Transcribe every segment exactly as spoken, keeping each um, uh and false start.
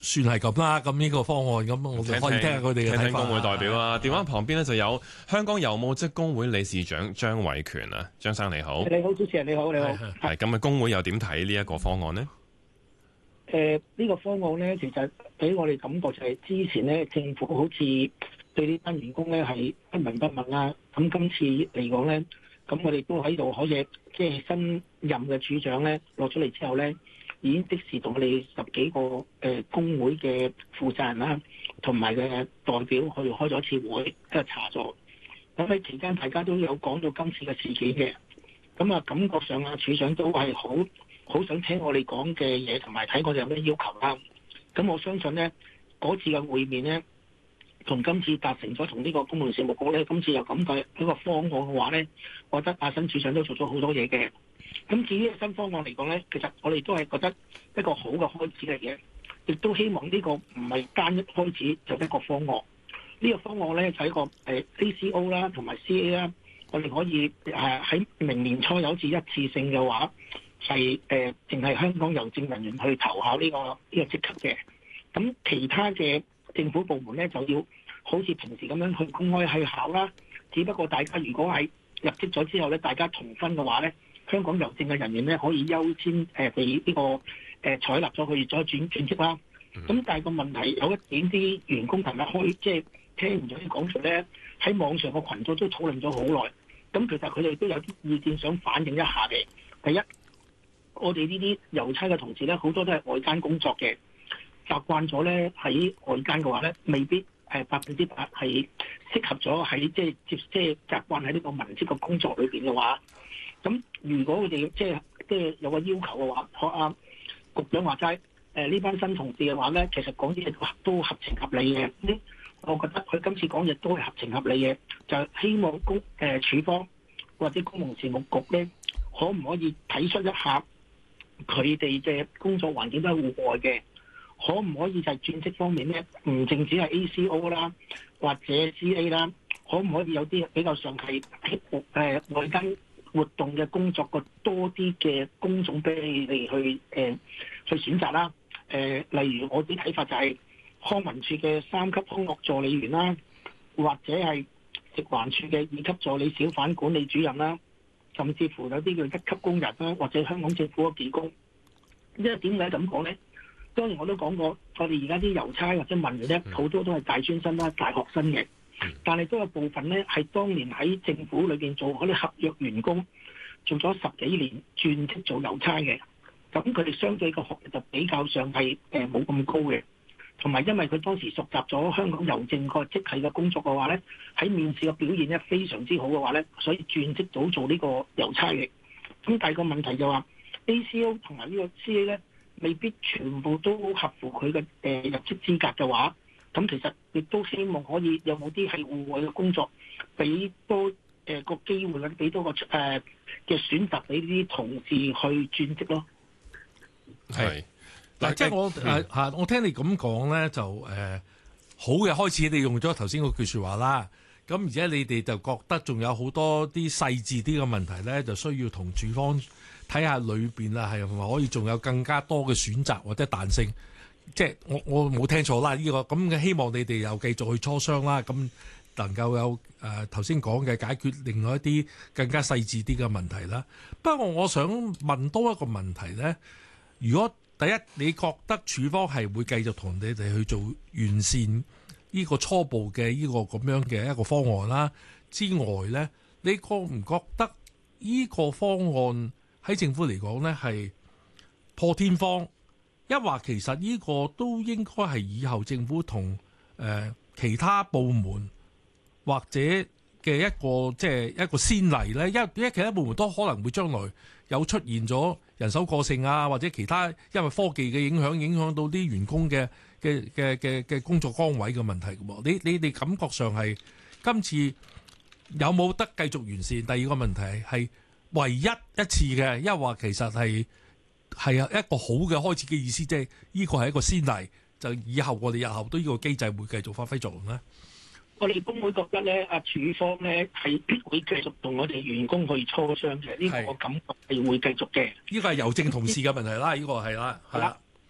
算係咁啦。咁呢個方案咁，我哋可以聽下佢哋嘅睇法。 聽聽工會代表啊，電話旁邊呢就有香港郵務職工會理事長張偉權啊，張生你好。 你好，主持人你好，你好。 係咁嘅，工會又點睇呢一個方案呢？ 誒、呃，呢、這個方案咧，其實俾我哋感覺就係之前咧，政府好似對呢班員工咧係不聞不問啦。咁今次嚟講咧，咁我哋都喺度可以，即係新任嘅處長咧落咗嚟之後咧，已經即時同我哋十幾個誒、呃、工會嘅負責人啦，同埋嘅代表去開咗一次會，即係查咗。咁喺期間，大家都有講到今次嘅事件嘅。咁啊，感覺上啊，處長都係好好想聽我哋講嘅嘢，同埋睇我哋有咩要求啦。咁我相信咧，嗰次嘅會面咧，同今次達成咗同呢個公務員事務局咧，今次有咁嘅一個方案嘅話咧，我覺得阿新處長都做咗好多嘢嘅。咁至於新方案嚟講咧，其實我哋都係覺得一個好嘅開始嚟嘅，亦都希望呢個唔係單一開始就一個方案。呢、這個方案咧就係、一個誒 A C O 啦，同埋 C A 啦，我哋可以誒喺明年初有一次一次性嘅話，係誒淨係香港郵政人員去投考呢、這個呢、這個職級嘅。咁其他嘅政府部門咧就要好似平時咁樣去公開去考啦。只不過大家如果係入職咗之後咧，大家同分嘅話咧，香港郵政嘅人員咧可以優先誒被呢個誒採納咗去再轉轉職啦。咁但係個問題有一點，啲員工琴日開即係聽唔到啲講述咧，喺網上個群組都討論咗好耐。咁其實佢哋都有啲意見想反映一下嘅。第一，我哋呢啲郵差嘅同事咧，好多都係外間工作嘅，習慣咗咧喺外間嘅話咧，未必誒百分之百係適合咗喺即係接即係習慣喺呢個文職嘅工作裏邊嘅話，咁如果佢哋即係即係有個要求嘅話，學阿局長話齋誒呢班新同事嘅話咧，其實講啲嘢都合情合理嘅。呢我覺得佢今次講嘢都係合情合理嘅，就希望公誒、呃、處方或者公務事務局咧，可唔可以體恤一下佢哋嘅工作環境都係戶外嘅，可唔可以就係轉職方面咧，唔淨止係 A C O 啦，或者 C A 啦，可唔可以有啲比較上係誒、呃、外間活動嘅工作個多啲嘅工種俾你哋去誒、呃、去選擇啦？誒、呃，例如我啲睇法就係、是。康文署嘅三級康樂助理員啦，或者係食環署嘅二級助理小販管理主任啦，甚至乎有啲叫一級工人啦，或者香港政府嘅技工。因為點解咁講呢？當然我都講過，我哋而家啲郵差或者文員咧，好多都係大專生啦、大學生嘅，但係都有部分咧係當年喺政府裏邊做嗰啲合約員工，做咗十幾年轉職做郵差嘅。咁佢哋相對個學歷就比較上係誒冇咁高嘅。同埋，因為佢當時熟習咗香港郵政個職系嘅工作嘅話咧，喺面試嘅表現咧非常之好嘅話咧，所以轉職到做呢個郵差嘅。咁第二個問題就話 A C O 同埋呢個 C A 咧，未必全部都合乎佢嘅誒入職資格嘅話，咁其實亦都希望可以有冇啲係戶外嘅工作，俾多誒、呃、個機會或者俾多個誒嘅、呃、選擇俾啲同事去轉職咯。 係。嗱，即係我誒嚇、嗯，我聽你咁講咧，就誒、呃、好嘅開始，你用咗頭先嗰句説話啦。咁而且你哋就覺得仲有好多啲細緻啲嘅問題咧，就需要同處方睇下裏邊啊，係咪可以仲有更加多嘅選擇或者彈性？即係我我冇聽錯啦，呢、這個咁嘅希望你哋又繼續去磋商啦，咁能夠有誒頭先講嘅解決另外一啲更加細緻啲嘅問題啦。不過我想問多一個問題咧，如果第一，你覺得處方係會繼續同你哋去做完善呢個初步嘅呢個咁樣嘅一個方案啦之外呢，你覺唔覺得呢個方案喺政府嚟講呢係破天荒？一話其實呢個都應該係以後政府同誒、呃、其他部門或者嘅一個即係、就是、一個先例呢，因因為其他部門都可能會將來有出現咗人手過剩啊，或者其他因為科技嘅影響，影響到啲員工嘅嘅嘅嘅嘅工作崗位嘅問題嘅喎。你你哋感覺上係今次有冇得繼續完善？第二個問題係唯一一次嘅，因為話其實係係一個好嘅開始嘅意思，即係呢個係一個先例，就以後我哋日後都呢個機制會繼續發揮作用咧。 我哋工會覺得咧，阿處方咧係會繼續同我哋員工去磋商嘅，呢、這個我感覺係會繼續嘅。 呢個係郵政同事嘅問題啦，呢、這個係啦，係啦。 咁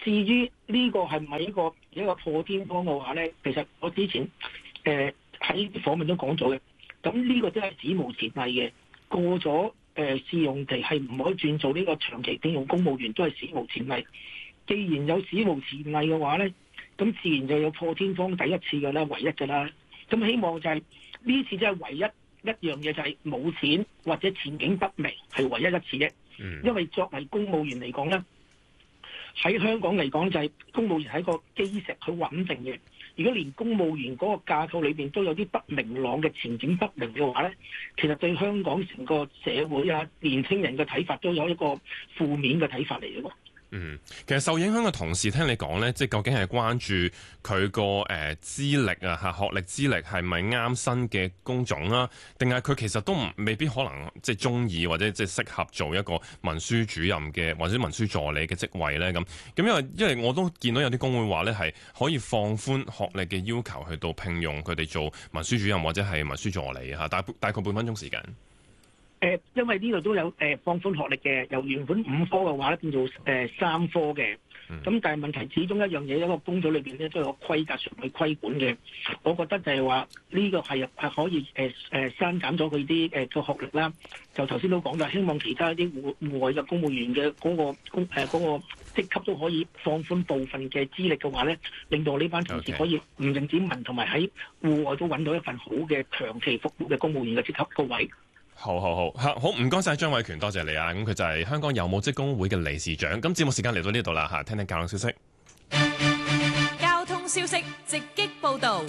至於呢個係唔係一個一個破天荒嘅話咧，其實我之前誒喺訪問都講咗嘅。咁呢個真係史無前例嘅，過咗誒、呃、試用期係唔可以轉做呢個長期聘用公務員，都係史無前例。既然有史無前例嘅話咧，咁自然就有破天荒第一次嘅啦，唯一嘅啦。咁希望就係、是、呢次真係唯一一樣嘢，就係冇錢或者前景不明，係唯一一次啫。因為作為公務員嚟講咧，喺香港嚟講就係公務員係一個基石，去穩定嘅。如果連公務員嗰個架構裏邊都有啲不明朗嘅前景不明嘅話咧，其實對香港成個社會啊、年輕人嘅睇法都有一個負面嘅睇法嚟嘅喎。 嗯，其實受影響嘅同事聽你講呢，即係究竟係關注佢個誒資歷啊、嚇學歷資歷係咪啱新嘅工種啦，定係佢其實都唔未必可能即係中意或者即係適合做一個文書主任嘅或者文書助理嘅職位呢？咁咁因為因為我都見到有啲工會話呢係可以放寬學歷嘅要求，去到聘用佢哋做文書主任或者係文書助理嚇，大大概半分鐘時間。 誒，因為呢度都有誒放寬學歷嘅，由原本五科嘅話咧變做誒三科嘅。咁但係問題始終一樣嘢，一個工組裏邊咧都有個規格上去規管嘅。我覺得就係話呢個係係可以誒誒刪減咗佢啲誒個學歷啦。就頭先都講啦，希望其他一啲戶戶外嘅公務員嘅嗰個公誒嗰個職級都可以放寬部分嘅資歷嘅話咧，令到呢班同事可以唔淨止文同埋喺戶外都揾到一份好嘅長期服務嘅公務員嘅職級個位。 好好好，好唔該晒張偉權，多謝你啊！咁佢就係香港郵務職工會嘅理事長。咁節目時間嚟到呢度啦嚇，聽聽交通消息。 交通消息直擊報導。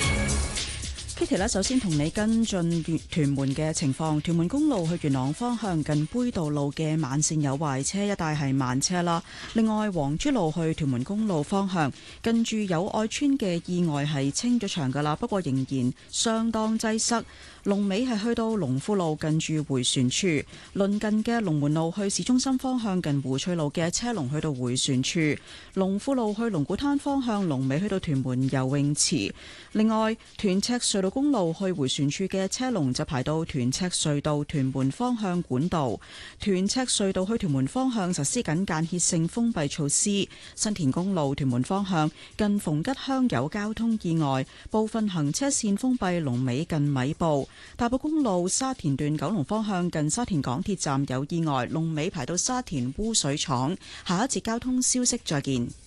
Kitty 咧，首先同你跟進屯門嘅情況。屯門公路去元朗方向近杯渡路嘅慢線有壞車，一帶係慢車啦。另外，黃珠路去屯門公路方向近住友愛村嘅意外係清咗場噶啦，不過仍然相當擠塞。龍尾係去到龍富路近住迴旋處，鄰近嘅龍門路去市中心方向近湖翠路嘅車龍去到迴旋處，龍富路去龍鼓灘方向龍尾去到屯門游泳池。另外，屯赤隧道公路去迴旋處嘅車龍就排到屯赤隧道屯門方向管道，屯赤隧道去屯門方向實施緊間歇性封閉措施。新田公路屯門方向近逢吉鄉有交通意外，部分行車線封閉，龍尾近米埔。大埔公路沙田段九龍方向近沙田港鐵站有意外，龍尾排到沙田污水廠。下一節交通消息再見。